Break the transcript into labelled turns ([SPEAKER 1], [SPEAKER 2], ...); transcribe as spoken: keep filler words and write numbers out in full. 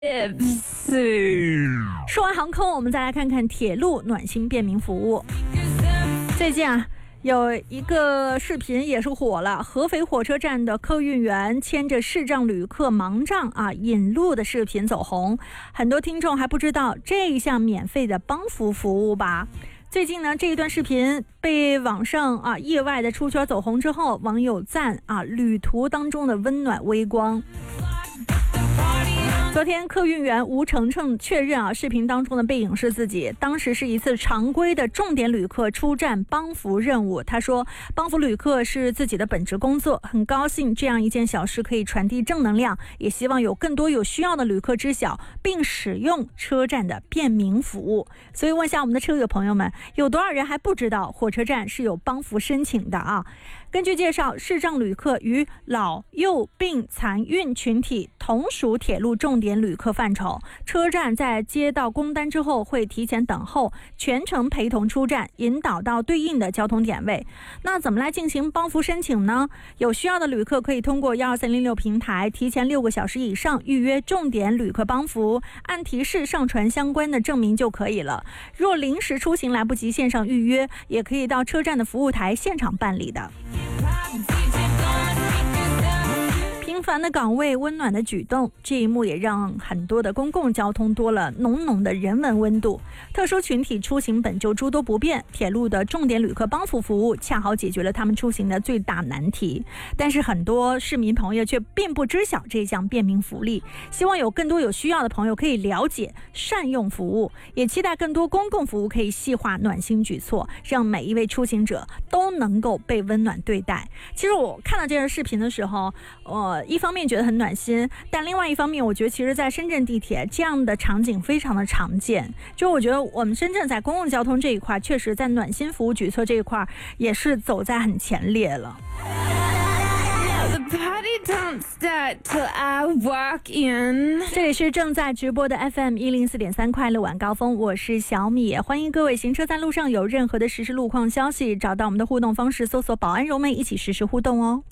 [SPEAKER 1] 说完航空，我们再来看看铁路暖心便民服务。最近啊，有一个视频也是火了，合肥火车站的客运员牵着视障旅客盲杖啊引路的视频走红，很多听众还不知道这一项免费的帮扶服务吧。最近呢，这一段视频被网上啊意外的出圈走红之后，网友赞啊旅途当中的温暖微光。昨天客运员吴程程确认啊，视频当中的背影是自己，当时是一次常规的重点旅客出站帮扶任务。他说，帮扶旅客是自己的本职工作，很高兴这样一件小事可以传递正能量，也希望有更多有需要的旅客知晓并使用车站的便民服务。所以问下我们的车友朋友们，有多少人还不知道火车站是有帮扶申请的啊？根据介绍，视障旅客与老幼病残孕群体同属铁路重点旅客范畴，车站在接到工单之后会提前等候，全程陪同出站，引导到对应的交通点位。那怎么来进行帮扶申请呢？有需要的旅客可以通过一二三零六平台提前六个小时以上预约重点旅客帮扶，按提示上传相关的证明就可以了。若临时出行来不及线上预约，也可以到车站的服务台现场办理的。平凡的岗位，温暖的举动，这一幕也让很多的公共交通多了浓浓的人文温度。特殊群体出行本就诸多不便，铁路的重点旅客帮扶服务恰好解决了他们出行的最大难题。但是很多市民朋友却并不知晓这项便民福利，希望有更多有需要的朋友可以了解善用服务，也期待更多公共服务可以细化暖心举措，让每一位出行者都能够被温暖对待。其实我看到这个视频的时候，呃一方面觉得很暖心，但另外一方面我觉得其实在深圳地铁这样的场景非常的常见，就我觉得我们深圳在公共交通这一块，确实在暖心服务举措这一块也是走在很前列了。这里是正在直播的 F M 一零四点三快乐晚高峰，我是小米，欢迎各位行车在路上有任何的实时路况消息，找到我们的互动方式，搜索保安柔妹一起实时互动哦。